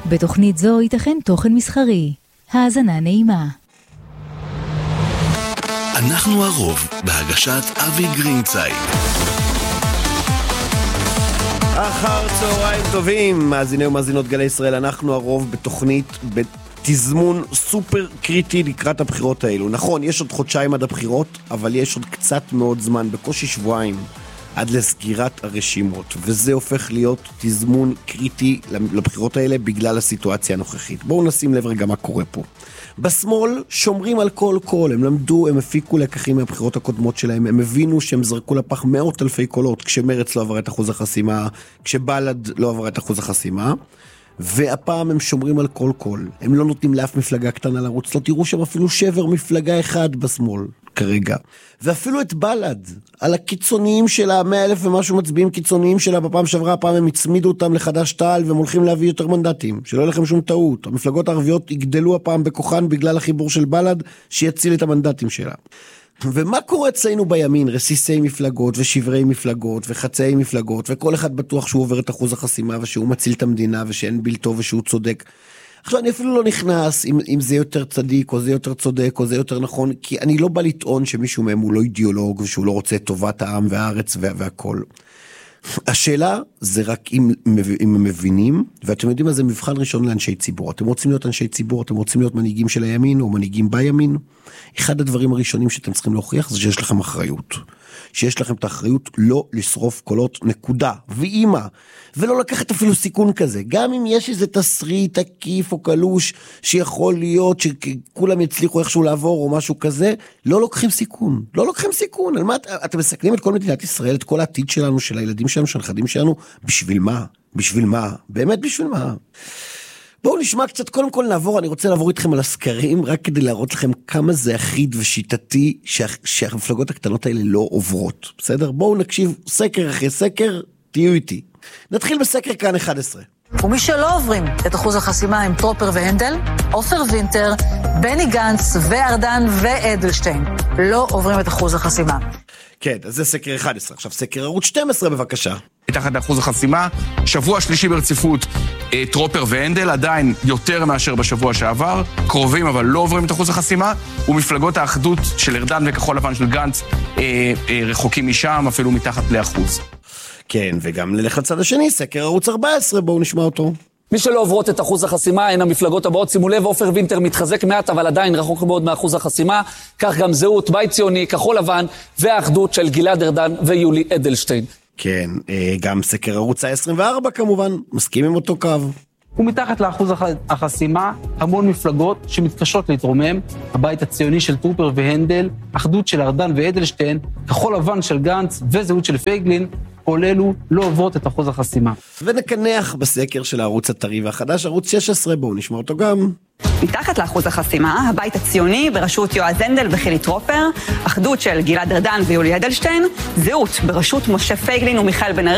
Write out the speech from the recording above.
בתוכנית זו ייתכן תוכן מסחרי. האזנה נעימה. אנחנו הרוב, בהגשת אבי גרינצייג. אחר צהריים טובים, מאזיני ומאזינות גלי ישראל, אנחנו הרוב בתוכנית בתזמון סופר קריטי לקראת הבחירות האלו. נכון, יש עוד חודשיים עד הבחירות, אבל יש עוד קצת מאוד זמן, בקושי שבועיים, עד לסגירת הרשימות, וזה הופך להיות תזמון קריטי לבחירות האלה בגלל הסיטואציה הנוכחית. בואו נשים לב רגע מה קורה פה. בשמאל שומרים על כל קול, הם למדו, הם הפיקו לקחים מהבחירות הקודמות שלהם, הם הבינו שהם זרקו לפח מאות אלפי קולות, כשמרץ לא עבר את אחוז החסימה, כשבל"ד לא עבר את אחוז החסימה, והפעם הם שומרים על כל קול, הם לא נותנים לאף מפלגה קטנה לרוץ, לא תראו שם אפילו שבר מפלגה אחד בשמאל כרגע, ואפילו את בל"ד, על הקיצוניים שלה, 100,000 ומשהו מצביעים קיצוניים שלה, בפעם שעברה, הפעם הם הצמידו אותם לחדש תע"ל, והם הולכים להביא יותר מנדטים, שלא יהיה לכם שום טעות, המפלגות הערביות יגדלו הפעם בכוחן, בגלל החיבור של בל"ד, שיציל את המנדטים שלה. ומה קורה אצלנו בימין? רסיסי מפלגות ושברי מפלגות וחצאי מפלגות, וכל אחד בטוח שהוא עובר את אחוז החסימה, ושהוא מציל את המדינה, ושאין בלתו ושהוא צודק. עכשיו אני אפילו לא נכנס אם זה יותר צדיק או זה יותר צודק או זה יותר נכון, כי אני לא בא לטעון שמישהו מהם הוא לא אידיאולוג ושהוא לא רוצה טובת העם והארץ והכל. השאלה זה רק אם הם מבינים, ואתם יודעים מה, זה מבחן ראשון לאנשי ציבור. אתם רוצים להיות אנשי ציבור, אתם רוצים להיות מנהיגים של הימין או מנהיגים בימין. אחד הדברים הראשונים שאתם צריכים להוכיח זה שיש לכם אחריות. שיש לכם את האחריות לא לשרוף קולות, נקודה, ואימא, ולא לקחת אפילו סיכון כזה. גם אם יש איזה תסריט עקיף או קלוש שיכול להיות שכולם יצליחו איכשהו לעבור או משהו כזה, לא לוקחים סיכון. לא לוקחים סיכון. על מה אתם מסכנים את כל מדינת ישראל, את כל העתיד שלנו, של הילדים שלנו, של הנכדים שלנו? בשביל מה? בשביל מה? באמת בשביל מה? בואו נשמע קצת, קודם כל נעבור, אני רוצה לעבור איתכם על הסקרים, רק כדי להראות לכם כמה זה אחיד ושיטתי שהמפלגות הקטנות האלה לא עוברות. בסדר? בואו נקשיב סקר אחרי סקר, תהיו איתי. נתחיל בסקר כאן 11. ומי שלא עוברים את אחוז החסימה עם טרופר והנדל, עופר וינטר, בני גנץ וארדן ואדלשטיין, לא עוברים את אחוז החסימה. כן, אז זה סקר 11. עכשיו סקר ערוץ 12 בבקשה. מתחת לאחוז החסימה, שבוע שלישי ברציפות טרופר והנדל, עדיין יותר מאשר בשבוע שעבר, קרובים אבל לא עוברים את אחוז החסימה, ומפלגות האחדות של ארדן וכחול לבן של גנץ רחוקים משם, אפילו מתחת לאחוז. כן, וגם נלך לצד השני, סקר ערוץ 14, בואו נשמע אותו. מי שלא עוברות את אחוז החסימה הן המפלגות הבאות. שימו לב, עופר וינטר מתחזק מעט, אבל עדיין רחוק מאוד מאחוז החסימה. כך גם זהות, בית ציוני, כחול לבן, והאחדות של גלעד ארדן ויולי אדלשטיין. כן, גם סקר ערוץ ה-24 כמובן, מסכים עם אותו קו. ומתחת לאחוז החסימה, המון מפלגות שמתקשות להתרומם, הבית הציוני של טרופר והנדל, אחדות של ארדן ואדלשטיין, כחול לבן של גנץ וזהות של פייגלין, כל אלו לא עוברות את אחוז החסימה. ונקנח בסקר של הערוץ הטרי והחדש, ערוץ 16, בואו נשמע אותו גם. מתחת לאחוז החסימה, הבית הציוני בראשות יועז הנדל וחילי טרופר, אחדות של גלעד ארדן ויולי אדלשטיין, זהות בראשות משה פייגלין ומיכאל בן ארי,